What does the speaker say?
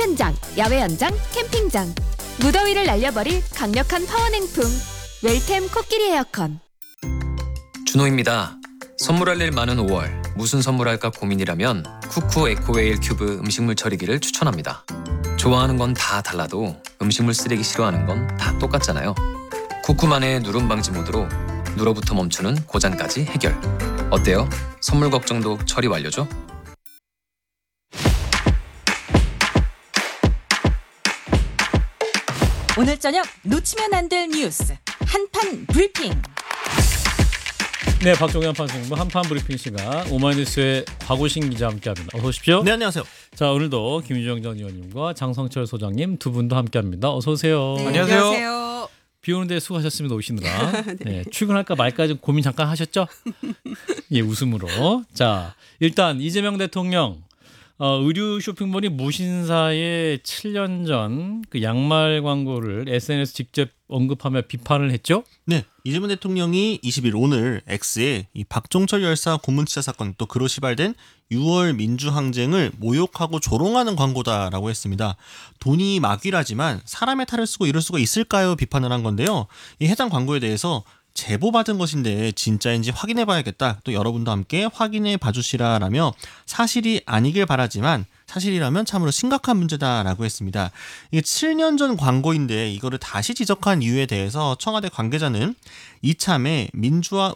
현장, 야외 현장, 캠핑장. 무더위를 날려버릴 강력한 파워냉풍. 웰템 코끼리 에어컨. 준호입니다. 선물할 일 많은 5월 무슨 선물할까 고민이라면 쿠쿠 에코웨일 큐브 음식물 처리기를 추천합니다. 좋아하는 건 다 달라도 음식물 쓰레기 싫어하는 건 다 똑같잖아요. 쿠쿠만의 누름 방지 모드로 누러부터 멈추는 고장까지 해결. 어때요? 선물 걱정도 처리 완료죠? 오늘 저녁 놓치면 안 될 뉴스 한판 브리핑. 네, 박종현 판승부 한판 브리핑 시간 오마이뉴스의 곽우신 기자 함께합니다. 어서 오십시오. 네, 안녕하세요. 자, 오늘도 김유정 전 의원님과 장성철 소장님 두 분도 함께합니다. 어서 오세요. 네, 안녕하세요. 비 오는데 수고하셨습니다. 오시느라. 네, 출근할까 말까 좀 고민 잠깐 하셨죠? 예, 웃음으로. 자, 일단 이재명 대통령 의류 쇼핑몰이 무신사의 7년 전 그 양말 광고를 SNS 직접 언급하며 비판을 했죠? 네, 이재명 대통령이 20일 오늘 X에 이 박종철 열사 고문치사 사건 또 그로 시발된 6월 민주항쟁을 모욕하고 조롱하는 광고다라고 했습니다. 돈이 막귀라지만 사람의 탈을 쓰고 이럴 수가 있을까요? 비판을 한 건데요. 이 해당 광고에 대해서 제보받은 것인데 진짜인지 확인해 봐야겠다. 또 여러분도 함께 확인해 봐주시라라며 사실이 아니길 바라지만 사실이라면 참으로 심각한 문제다라고 했습니다. 이게 7년 전 광고인데 이거를 다시 지적한 이유에 대해서 청와대 관계자는 이참에 민주화